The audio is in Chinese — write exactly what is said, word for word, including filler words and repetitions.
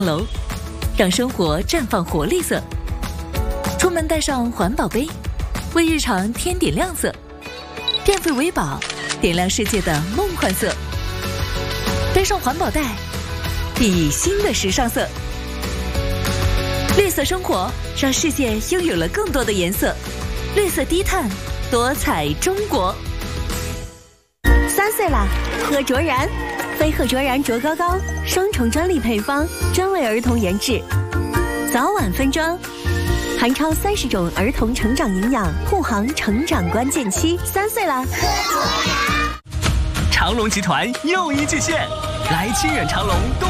楼，让生活绽放活力色。出门带上环保杯，为日常添点亮色。电费为宝，点亮世界的梦幻色。背上环保袋，熠熠新的时尚色。绿色生活，让世界拥有了更多的颜色。绿色低碳，多彩中国。 三岁啦，喝卓然，飞鹤卓然卓高高，双重专利配方，专为儿童研制，早晚分装，含超三十种儿童成长营养，护航成长关键期。三岁啦，喝卓然。 长隆集团又一巨献，来清远长隆东